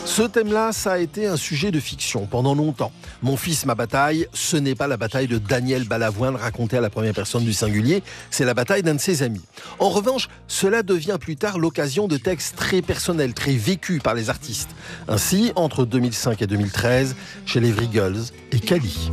Ce thème-là, ça a été un sujet de fiction pendant longtemps. Mon fils, ma bataille, ce n'est pas la bataille de Daniel Balavoine racontée à la première personne du singulier, c'est la bataille d'un de ses amis. En revanche, cela devient plus tard l'occasion de textes très personnels, très vécus par les artistes. Ainsi, entre 2005 et 2013, chez les Vrigals et Cali.